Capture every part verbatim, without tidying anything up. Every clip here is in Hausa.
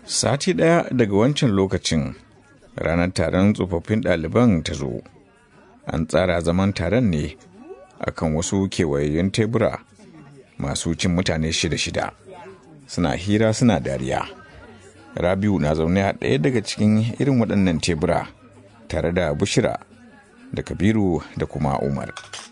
Sati ɗaya daga wancan lokacin, ranar taron tsofaffin ɗaliban ta zo. An tsara zaman taron ne akan wasu kewayayyun tebura masu cin mutane shida-shida. Suna hira suna dariya. Rabiu na zaune a ɗaya daga cikin irin waɗannan tebura tare da Bushira da Kabiru da kuma Umar.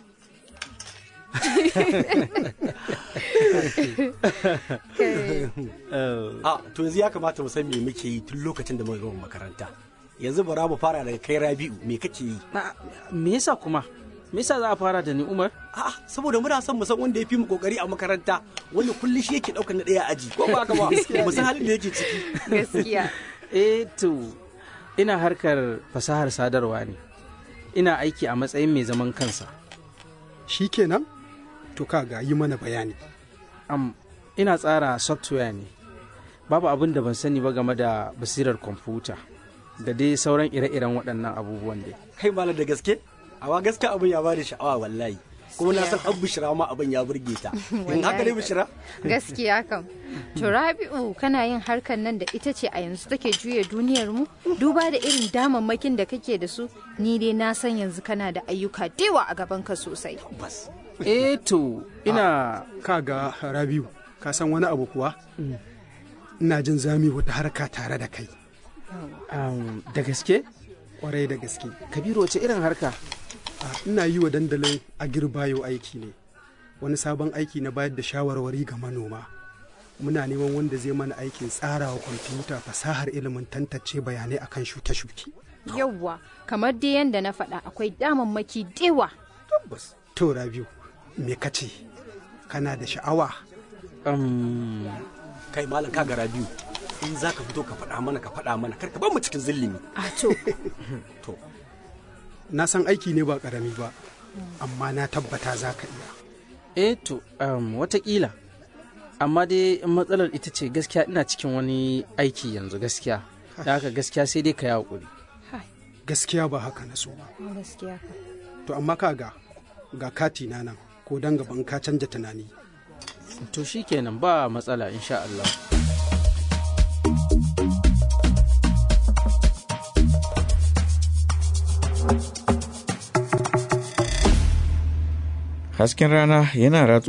A to yanzu ya kamata mu san me muke yi tun lokacin da muka gama makaranta. Yanzu bara mu fara daga kai Rabiu, me kake yi? Me yasa kuma? Me yasa za a fara da ni Umar? A'a, saboda muna son mu san wanda ya fi mu kokari a makaranta, wanda kullum shi yake daukar na daya aji. Ko ba haka ba? Mu san halin da yake ciki. Gaskiya. Eh to ina harkar fasahar sadarwa ne. Ina aiki a matsayin mai zaman kansa. Shikenan? To kaga yi mana bayani. Am ina tsara software ne. Babu abin da ban sani ba game da basirar kwamfuta da dai sauran ire-iren waɗannan abubuwan dai. Kai malam da gaske? Awa gaske abin ya bada sha'awa wallahi. Kuma na san an Bishira ma abin ya burge ta. In haka ne Bishira? Gaskiya kam. To Rabi'u kana yin harkar nan da ita ce a yanzu take juya duniyar mu? Duba da irin damammakin da kake da su, ni dai na san yanzu kana da ayyuka dewa a gaban ka sosai. Bas. Eh to ina Kaga Rabiu, ka san wani abu kuwa? Ina jin zami wata harka tare da kai. um, da gaske? Kwarai da gaske. Kabiru wace irin harka? Ina yi wa dandalin Agirbayo aiki ne. Wani sabon aiki na bayar da shawarwari ga manoma. Muna neman wanda zai mana aikin tsarawa kwamfuta fasahar ilimin tantance bayanai akan shuke-shuke. Yawwa, kamar dai yanda na faɗa akwai damammaki dewa. Tabbas. To Rabiu, me kace? Kana da sha'awa? Um, Kai malam ka ga Rabiu. In za ka fito ka faɗa mana ka faɗa mana kar ka bar mu cikin zillimi. A to. To. Na san aiki ne ba ƙarami ba, amma na tabbata za ka iya. eh to um, watakila. Amma dai matsalar ita ce gaskiya ina cikin wani aiki yanzu gaskiya. Da haka gaskiya sai dai ka yi haƙuri. Gaskiya ba haka na so ba. Gaskiya kam. To amma kaga ga kati na nan ko dan gaban ka canja tunani. To shikenan ba matsala insha Allah. Hasken rana yana ratsu